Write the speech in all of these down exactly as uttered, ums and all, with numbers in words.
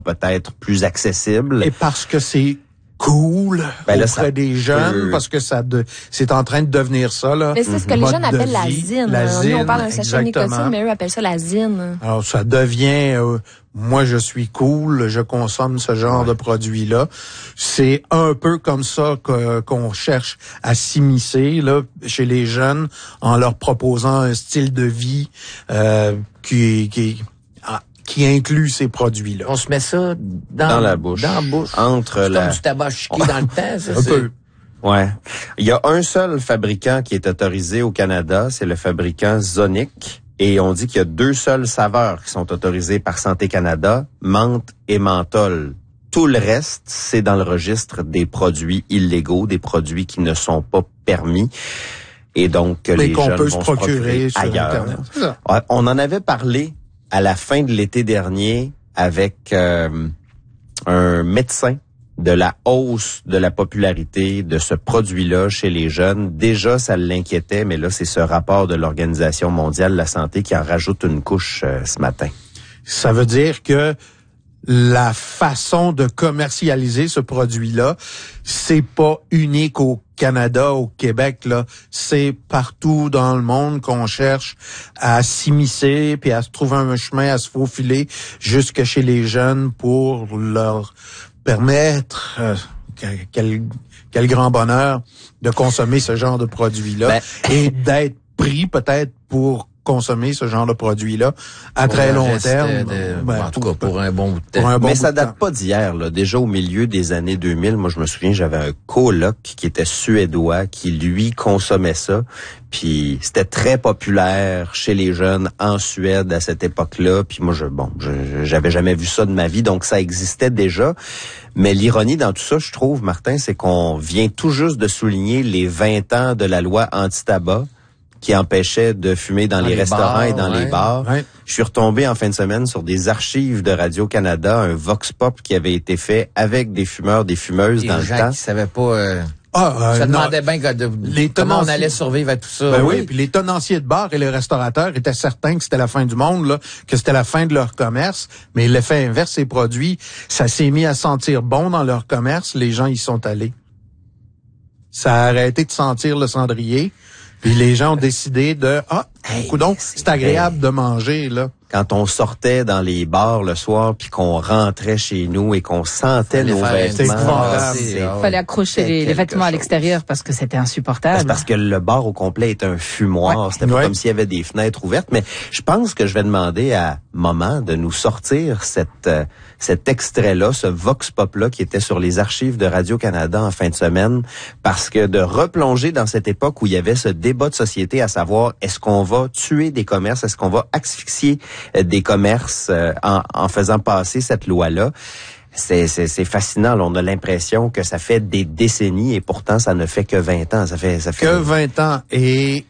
peut-être plus accessible. Et parce que c'est cool ben là, auprès des jeunes, peut... parce que ça de, c'est en train de devenir ça, là. Mais c'est ce que les jeunes appellent la zine. La zine, nous, on parle d'un sachet de exactement. nicotine, mais eux appellent ça la zine. Alors, ça devient, euh, moi, je suis cool, je consomme ce genre ouais. de produit-là. C'est un peu comme ça que, qu'on cherche à s'immiscer, là, chez les jeunes, en leur proposant un style de vie, euh, qui, qui, qui inclut ces produits-là. On se met ça dans, dans la bouche. Dans la bouche. Entre c'est la... comme du tabac chiqué dans le temps, ça. Un peu. Ouais. Il y a un seul fabricant qui est autorisé au Canada, c'est le fabricant Zonic. Et on dit qu'il y a deux seules saveurs qui sont autorisées par Santé Canada, menthe et menthol. Tout le reste, c'est dans le registre des produits illégaux, des produits qui ne sont pas permis. Et donc, Mais les qu'on jeunes peut vont se se procurer, procurer sur ailleurs. Internet. C'est ça. On en avait parlé à la fin de l'été dernier avec euh, un médecin de la hausse de la popularité de ce produit-là chez les jeunes. Déjà, ça l'inquiétait, mais là, c'est ce rapport de l'Organisation mondiale de la santé qui en rajoute une couche euh, ce matin. Ça veut dire que la façon de commercialiser ce produit-là, c'est pas unique au Canada, au Québec, là. C'est partout dans le monde qu'on cherche à s'immiscer puis à se trouver un chemin, à se faufiler jusque chez les jeunes pour leur permettre, euh, quel, quel grand bonheur de consommer ce genre de produit-là ben, et d'être pris peut-être pour consommer ce genre de produit-là à pour très long terme. De, ben, en tout cas, pour un bon bout de temps. Pour un bon Mais bout ça de date temps. pas d'hier, là. Déjà au milieu des années deux mille, moi je me souviens, j'avais un coloc qui était suédois, qui lui consommait ça. Puis c'était très populaire chez les jeunes en Suède à cette époque-là. Puis moi, je bon, je, j'avais jamais vu ça de ma vie, donc ça existait déjà. Mais l'ironie dans tout ça, je trouve, Martin, c'est qu'on vient tout juste de souligner les vingt ans de la loi anti-tabac qui empêchait de fumer dans, dans les, les restaurants bars, et dans ouais. les bars. Ouais. Je suis retombé en fin de semaine sur des archives de Radio-Canada, un vox pop qui avait été fait avec des fumeurs, des fumeuses des dans gens le temps. qui savaient pas... Euh... Ah, euh, ça non. demandait bien de, Les comment on tenanciers- allait survivre à tout ça. Ben oui, oui. puis les tenanciers de bar et les restaurateurs étaient certains que c'était la fin du monde, là, que c'était la fin de leur commerce, mais l'effet inverse s'est produit. Ça s'est mis à sentir bon dans leur commerce, les gens y sont allés. Ça a arrêté de sentir le cendrier, puis les gens ont décidé de ah, Hey, coudonc, c'est c'est agréable de manger là. Quand on sortait dans les bars le soir puis qu'on rentrait chez nous et qu'on sentait Fallait nos faire un vêtements, C'est épouvantable. c'est- Ah ouais. Fallait accrocher les, les quelque vêtements à chose. l'extérieur parce que c'était insupportable. C'est parce que le bar au complet est un fumoir. Ouais. C'était pas Ouais. comme s'il y avait des fenêtres ouvertes. Mais je pense que je vais demander à Maman de nous sortir cette, euh, cet extrait-là, ce vox pop-là qui était sur les archives de Radio-Canada en fin de semaine. Parce que de replonger dans cette époque où il y avait ce débat de société à savoir est-ce qu'on va tuer des commerces, est-ce qu'on va asphyxier euh, des commerces euh, en, en faisant passer cette loi-là. C'est, c'est, c'est fascinant. Là. On a l'impression que ça fait des décennies et pourtant ça ne fait que vingt ans. Ça fait, ça fait Que vingt ans. Et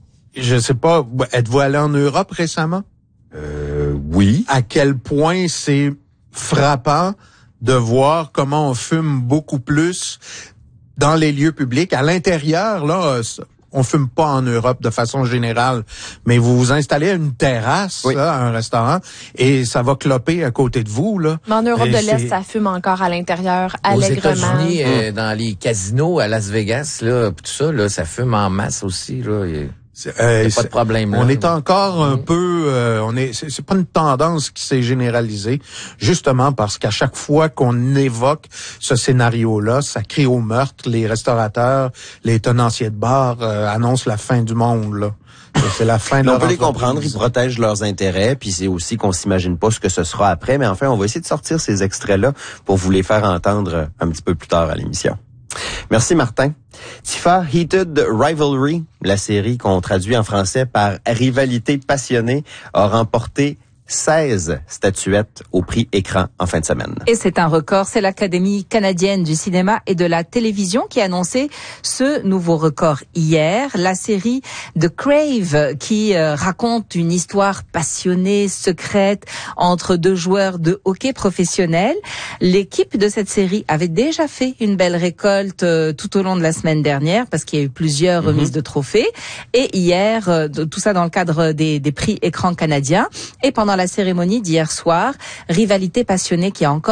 je sais pas, êtes-vous allé en Europe récemment? Euh, oui. À quel point c'est frappant de voir comment on fume beaucoup plus dans les lieux publics. À l'intérieur, là, on fume pas en Europe de façon générale, mais vous vous installez à une terrasse, Oui. là, à un restaurant, et ça va cloper à côté de vous, là. Mais en Europe Et de c'est- l'Est, ça fume encore à l'intérieur, Aux allègrement. États-Unis, euh, dans les casinos à Las Vegas, là, pis tout ça, là, ça fume en masse aussi, là. Y a- C'est, euh, y a pas de problème, là. On est encore un Mm. peu, euh, on est, c'est, c'est pas une tendance qui s'est généralisée, justement parce qu'à chaque fois qu'on évoque ce scénario-là, ça crie au meurtre. Les restaurateurs, les tenanciers de bar euh, annoncent la fin du monde, là. C'est la fin de Mais on leur peut les entreprise. comprendre, ils protègent leurs intérêts, puis c'est aussi qu'on s'imagine pas ce que ce sera après. Mais enfin, on va essayer de sortir ces extraits-là pour vous les faire entendre un petit peu plus tard à l'émission. Merci Martin. Tifa, Heated Rivalry, la série qu'on traduit en français par Rivalité passionnée, a remporté seize statuettes au prix écran en fin de semaine. Et c'est un record. C'est l'Académie canadienne du cinéma et de la télévision qui a annoncé ce nouveau record hier. La série The Crave qui euh, raconte une histoire passionnée, secrète entre deux joueurs de hockey professionnels. L'équipe de cette série avait déjà fait une belle récolte euh, tout au long de la semaine dernière parce qu'il y a eu plusieurs mm-hmm. remises de trophées. Et hier, euh, tout ça dans le cadre des, des prix écran canadiens. Et pendant la cérémonie d'hier soir, Rivalité passionnée qui a encore